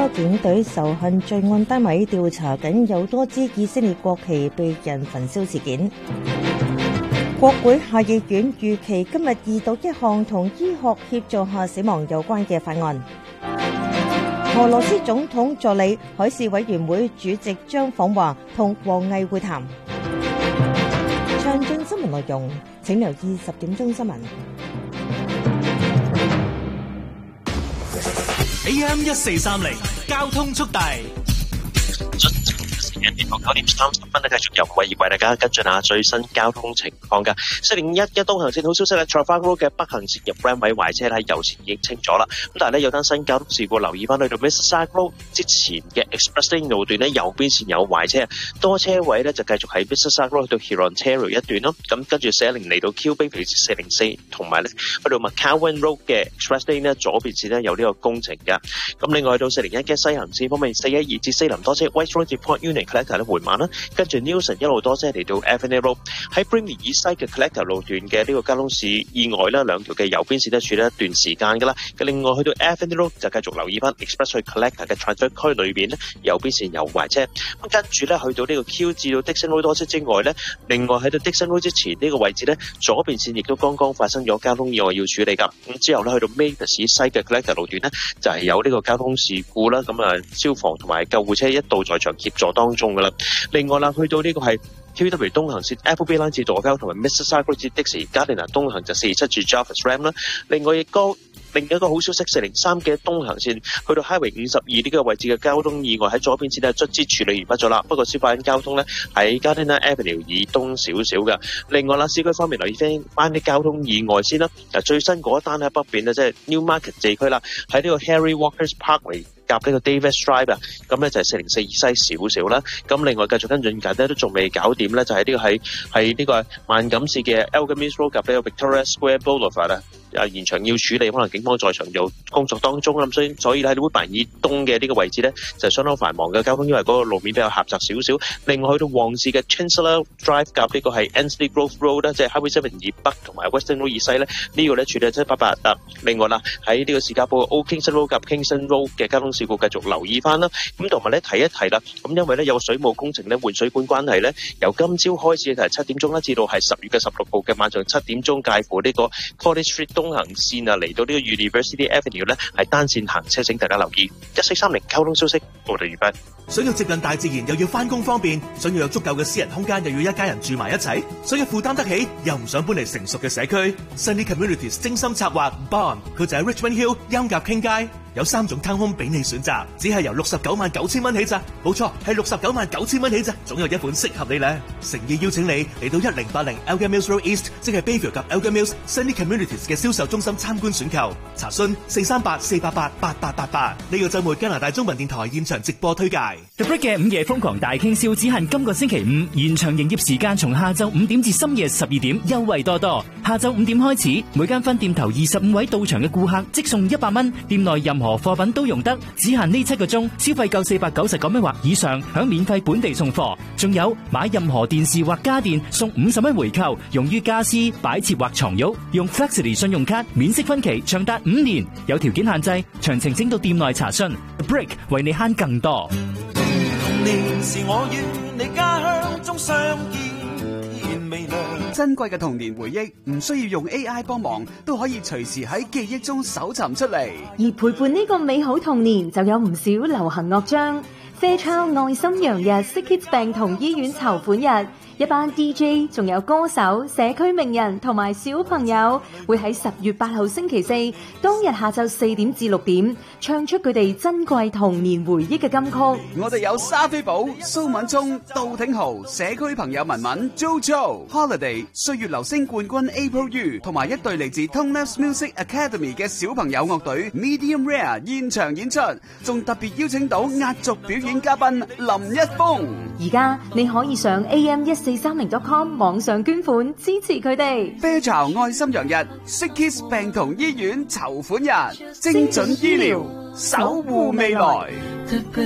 州警隊仇恨罪案單位調查緊有多支以色列國旗被人焚燒事件。國會下議院預期今日二讀一項同醫學協助下死亡有關嘅法案。俄羅斯總統助理海事委員會主席張訪華同王毅會談。詳盡新聞內容，請留意10點鐘新聞。 AM1430交通速遞。呢個9點30分咧，繼續由偉業為大家跟進下最新交通情況㗎。401嘅東行線好消息咧 Trafalgar Road 嘅北行線入 Ramway 壞車喺右前已經清咗啦。咁但係咧有單新交通事故，留意翻去到 Mississauga Road 之前嘅 Express Lane 路段咧，右邊線有壞車，多車位咧就繼續喺 Mississauga Road 去到 Hurontario 一段咯。咁跟住410嚟到 Q Bay 譬如404，同埋咧去到 McCowan Road 嘅 Express Lane 咧左邊線咧有呢個工程㗎。咁另外到401嘅西行線方面，412至4林多車 West Road 至 Port Union Collector 咧回慢啦，跟住 Newson 一路多車嚟到 Avenue Road 喺 Brimley 以西嘅 Collector 路段嘅呢個交通事意外啦，兩條嘅右邊線都處理一段時間噶啦。另外去到 Avenue Road 就繼續留意翻 Express 去 Collector 嘅 transfer 區裏邊咧，右邊線有壞車。咁跟住咧去到呢個 Q 至到 Dixon Road 多車之外咧，另外喺到 Dixon Road 之前呢個位置咧，左邊線亦都剛剛發生咗交通意外要處理噶。咁之後咧去到 Mavis 以西嘅 Collector 路段咧，就係有呢個交通事故啦。咁消防同埋救護車一度在場協助當中噶啦。另外啦，去到呢個係 QW 東行線 Appleby Line 至 Dorval 同埋 Mississauga 至 Dixie Gardiner 東行就427至 Jarvis Ram 啦。另一個好消息，403嘅東行線去到 Highway 52呢個位置嘅交通意外喺左邊線咧卒之處理完畢咗啦。不過消化緊交通咧喺 Gardiner Avenue 以東少少嘅。另外啦，市區方面留意翻啲交通意外先啦。最新嗰一單喺北邊咧，即係 Newmarket 地區啦，喺呢個 Harry Walker's Parkway夾呢個 Davis Drive 啊，咁咧就係404以西少少啦。咁另外繼續跟進緊咧都仲未搞掂咧，就係呢個係呢個萬錦市嘅 Elgin Mills Road 夾呢個 Victoria Square Boulevard 啊，現場要處理，可能警方在場做工作當中啦。所以喺 Woodbine 以東嘅呢個位置咧就相當繁忙嘅交通，因為嗰個路面比較狹窄少少。另外去到旺市嘅 Chancellor Drive 夾呢個係 Ansley Grove Road 啦，即係 Highway 7以北同埋 Western Road 以西咧，呢個咧處理得788啊。另外啦，喺呢個士嘉堡 Old Kingston Road 夾 Kingston Road 嘅交通事故繼續留意翻啦。咁同埋咧提一提啦，咁因為咧有水務工程咧換水管關係咧，由今朝開始嘅係7點鐘啦，至到係10月16號嘅晚上7點鐘，介乎呢個 College Street 東行線啊嚟到呢個 University Avenue 咧係單線行車，請大家留意。1430交通消息報道完畢。 想要接近大自然又要返工方便，想要有足夠嘅私人空間又要一家人住埋一齊，想要負擔得起又唔想搬嚟成熟嘅社區， Sunny Communities 精心策劃 Bond， 佢就喺 Richmond Hill 音夾傾街，有3種 townhome 俾你選擇，只係由699000蚊起咋，冇錯係699000蚊起咋，總有一款適合你咧。誠意邀請你嚟到1080 Elgin Mills Road East， 即係 Bayview 及 Elgin Mills Sunny Communities 嘅銷售中心參觀選購，查詢438-488-8888。呢個週末加拿大中文電台現場直播推介。 The Break 嘅午夜瘋狂大傾銷只限今個星期五，現場營業時間從下晝5點至深夜12點，優惠多多。下晝5點開始，每間分店頭25位到場嘅顧客即送100蚊，店內任何貨品都用得，只限呢7個鐘，消費夠499蚊或以上，享免費本地送貨。仲有買任何電視或家電送50蚊回購，用於家私、擺設或床褥，用 Flexity 信用卡免息分期長達5年，有條件限制，詳情請到店內查詢。The Break 為你慳更多。 年是我與你家鄉中相見天未亮。 珍貴嘅童年回憶唔需要用 AI 幫忙，都可以隨時喺記憶中搜尋出嚟。 而陪伴呢個美好童年，就有唔少流行樂章。Fairchild 愛心洋日 Sick Kids 病童醫院籌款日，一班 DJ 仲有歌手、社區名人同埋小朋友會喺10月8號星期四當日下晝4點至6點唱出佢哋珍貴童年回憶嘅金曲。 我哋有沙菲寶、蘇敏聰、杜挺豪、社區朋友文文、JoJo、Holiday、歲月流星冠軍 April U 同埋一隊嚟自 Tonelabs Music Academy 嘅小朋友樂隊 Medium Rare 現場演出，仲特別邀請到壓軸表演嘉賓林一峰。 而家你可以上 am1430.com 網上捐款支持佢哋。 Fairchild 愛心洋日 Sick Kids 病童醫院籌款日，精準醫療守護未來。